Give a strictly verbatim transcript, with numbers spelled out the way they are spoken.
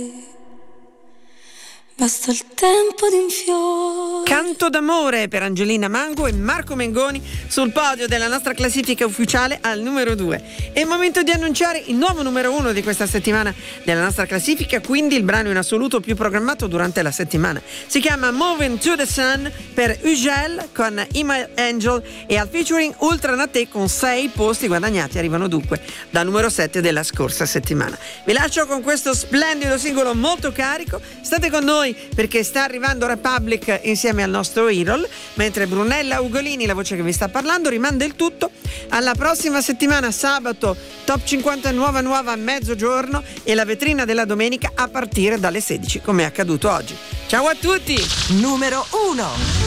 Basta il tempo di un fiore. Canto d'amore per Angelina Mango e Marco Mengoni sul podio della nostra classifica ufficiale al numero due. È il momento di annunciare il nuovo numero uno di questa settimana della nostra classifica, quindi il brano in assoluto più programmato durante la settimana. Si chiama Moving to the Sun per Ugel con Email Angel e al featuring Ultra Naté con sei posti guadagnati, arrivano dunque dal numero sette della scorsa settimana. Vi lascio con questo splendido singolo molto carico, state con noi perché sta arrivando Republic insieme al nostro Irol, mentre Brunella Ugolini, la voce che vi sta parlando, rimanda il tutto alla prossima settimana, sabato Top cinquanta nuova nuova a mezzogiorno e la vetrina della domenica a partire dalle sedici, come è accaduto oggi. Ciao a tutti! Numero uno.